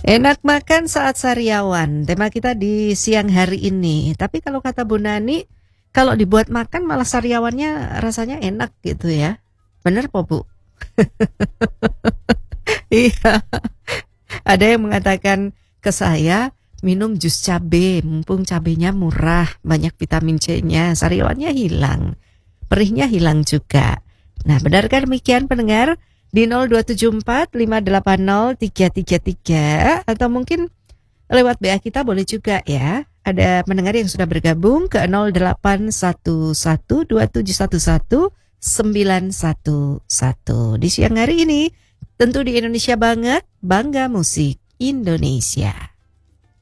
Enak makan saat sariawan, tema kita di siang hari ini. Tapi kalau kata Bu Nani, kalau dibuat makan malah sariawannya rasanya enak gitu ya. Bener po Bu? Iya, ada yang mengatakan ke saya, minum jus cabe, mumpung cabenya murah, banyak vitamin C-nya, sariawannya hilang, perihnya hilang juga. Nah, benarkah demikian pendengar? Di 0274 580 333 atau mungkin lewat BA kita boleh juga ya. Ada pendengar yang sudah bergabung ke 08112711 911. Di siang hari ini tentu di Indonesia banget, bangga musik Indonesia.